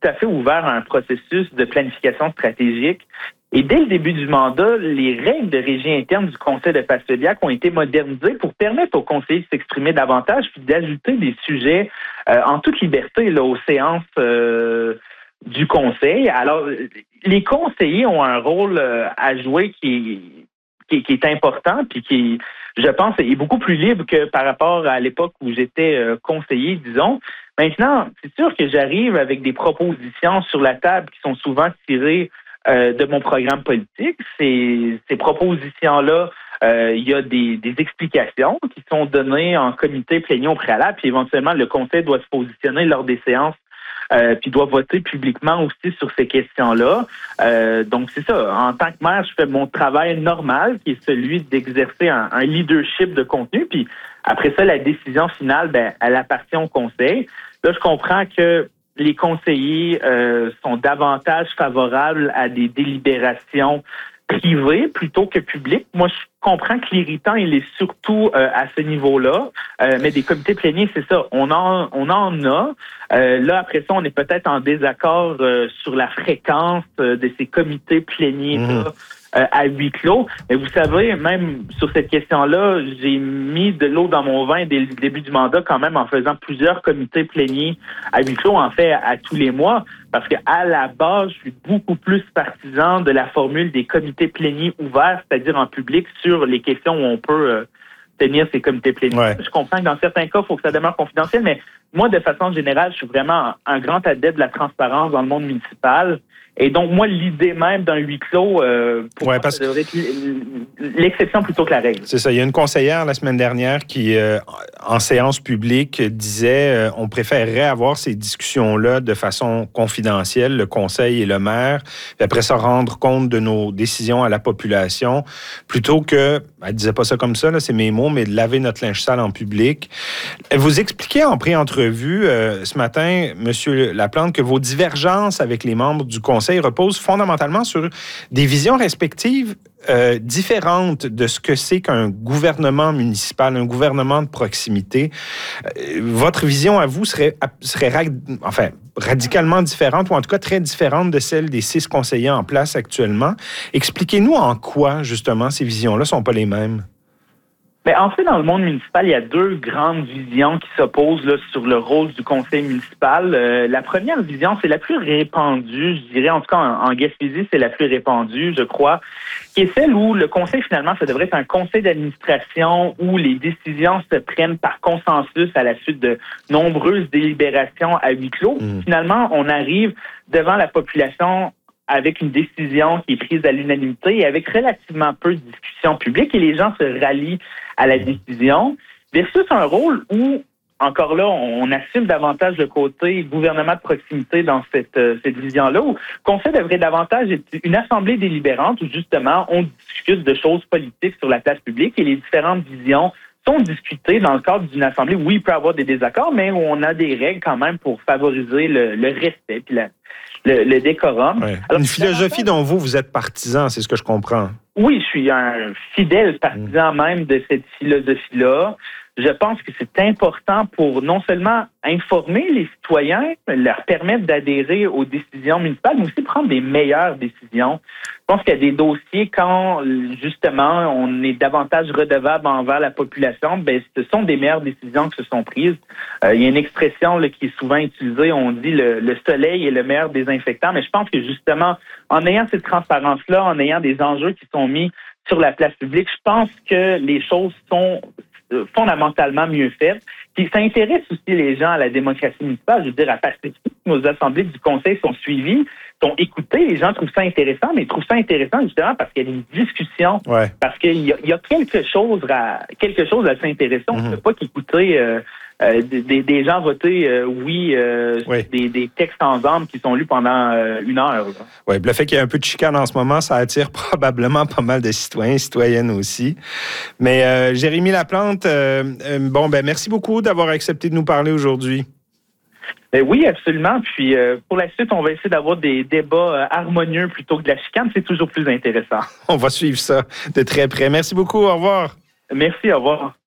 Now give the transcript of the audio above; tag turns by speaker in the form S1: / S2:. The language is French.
S1: tout à fait ouvert à un processus de planification stratégique. Et dès le début du mandat, les règles de régie interne du Conseil de Fasteliac ont été modernisées pour permettre aux conseillers de s'exprimer davantage puis d'ajouter des sujets en toute liberté là, aux séances du Conseil. Alors, les conseillers ont un rôle à jouer qui est important puis qui, je pense, est beaucoup plus libre que par rapport à l'époque où j'étais conseiller, disons. Maintenant, c'est sûr que j'arrive avec des propositions sur la table qui sont souvent tirées de mon programme politique. Ces propositions-là, il y a des explications qui sont données en comité plénier au préalable, puis éventuellement, le Conseil doit se positionner lors des séances puis doit voter publiquement aussi sur ces questions-là. Donc, c'est ça. En tant que maire, je fais mon travail normal, qui est celui d'exercer un leadership de contenu. Puis après ça, la décision finale, elle appartient au Conseil. Là, je comprends que les conseillers sont davantage favorables à des délibérations privées plutôt que publiques. Moi, je comprends que l'irritant, il est surtout à ce niveau-là. Mais des comités pléniers, c'est ça. On en a. Là, après ça, on est peut-être en désaccord sur la fréquence de ces comités pléniers-là. À huis clos. Mais vous savez, même sur cette question-là, j'ai mis de l'eau dans mon vin dès le début du mandat quand même en faisant plusieurs comités pléniers à huis clos, en fait, à tous les mois. Parce que à la base, je suis beaucoup plus partisan de la formule des comités pléniers ouverts, c'est-à-dire en public, sur les questions où on peut tenir ces comités pléniers. Ouais. Je comprends que dans certains cas, il faut que ça demeure confidentiel, mais moi, de façon générale, je suis vraiment un grand adepte de la transparence dans le monde municipal. Et donc, moi, l'idée même d'un huis clos, pour moi, ça devrait être l'exception plutôt que la règle.
S2: C'est ça. Il y a une conseillère la semaine dernière qui, en séance publique, disait on préférerait avoir ces discussions-là de façon confidentielle, le conseil et le maire, puis après ça, rendre compte de nos décisions à la population, plutôt que, elle disait pas ça comme ça, là, c'est mes mots, mais de laver notre linge sale en public. Vous expliquez en pré-entrevue ce matin, M. Laplante, que vos divergences avec les membres du conseil repose fondamentalement sur des visions respectives différentes de ce que c'est qu'un gouvernement municipal, un gouvernement de proximité. Votre vision à vous serait radicalement différente, ou en tout cas très différente de celle des 6 conseillers en place actuellement. Expliquez-nous en quoi, justement, ces visions-là ne sont pas les mêmes.
S1: Bien, en fait, dans le monde municipal, il y a 2 grandes visions qui s'opposent là, sur le rôle du conseil municipal. La première vision, c'est la plus répandue, je dirais, en tout cas en Gaspésie, c'est la plus répandue, je crois, qui est celle où le conseil, finalement, ça devrait être un conseil d'administration où les décisions se prennent par consensus à la suite de nombreuses délibérations à huis clos. Finalement, on arrive devant la population avec une décision qui est prise à l'unanimité et avec relativement peu de discussion publique, et les gens se rallient à la décision, versus un rôle où, encore là, on assume davantage le côté gouvernement de proximité dans cette vision-là, où le conseil devrait davantage être une assemblée délibérante où, justement, on discute de choses politiques sur la place publique et les différentes visions sont discutées dans le cadre d'une assemblée. Oui, il peut y avoir des désaccords, mais où on a des règles quand même pour favoriser le respect puis le décorum.
S2: Ouais. Alors, une philosophie dont vous êtes partisan, c'est ce que je comprends.
S1: Oui, je suis un fidèle partisan même de cette philosophie-là. Je pense que c'est important pour non seulement informer les citoyens, leur permettre d'adhérer aux décisions municipales, mais aussi prendre des meilleures décisions. Je pense qu'il y a des dossiers quand, justement, on est davantage redevable envers la population, ce sont des meilleures décisions qui se sont prises. Il y a une expression là, qui est souvent utilisée, on dit le soleil est le meilleur désinfectant, mais je pense que, justement, en ayant cette transparence-là, en ayant des enjeux qui sont mis sur la place publique, je pense que les choses sont fondamentalement mieux faites. Puis ça intéresse aussi les gens à la démocratie municipale. Je veux dire, à Pacifique, nos assemblées du conseil sont suivies, sont écoutées. Les gens trouvent ça intéressant, mais ils trouvent ça intéressant justement parce qu'il y a une discussion, parce qu'il y a quelque chose d'assez intéressant. On ne peut pas qu'écouter des gens voter des textes en armes qui sont lus pendant 1 heure.
S2: Oui, le fait qu'il y ait un peu de chicane en ce moment, ça attire probablement pas mal de citoyens et citoyennes aussi. Mais Jérémy Laplante, merci beaucoup d'avoir accepté de nous parler aujourd'hui.
S1: Oui, absolument. Puis pour la suite, on va essayer d'avoir des débats harmonieux plutôt que de la chicane. C'est toujours plus intéressant.
S2: On va suivre ça de très près. Merci beaucoup. Au revoir.
S1: Merci, au revoir.